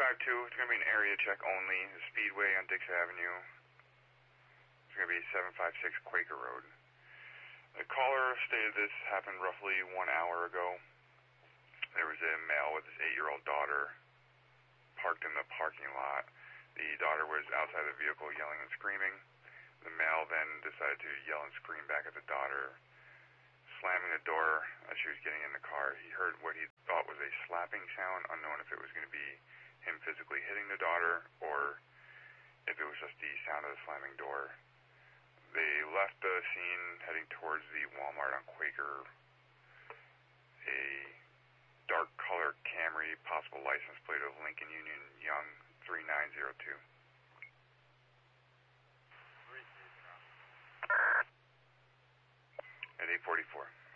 It's going to be an area check only. The Speedway on Dix Avenue. It's going to be 756 Quaker Road. The caller stated this happened roughly 1 hour ago. There was a male with his 8-year-old daughter parked in the parking lot. The daughter was outside the vehicle yelling and screaming. The male then decided to yell and scream back at the daughter, slamming the door as she was getting in the car. He heard what he thought was a slapping sound, unknown if it was going to be him physically hitting the daughter or if it was just the sound of the slamming door. They left the scene heading towards the Walmart on Quaker. A dark color Camry, possible license plate of Lincoln Union Young 3902. At 844.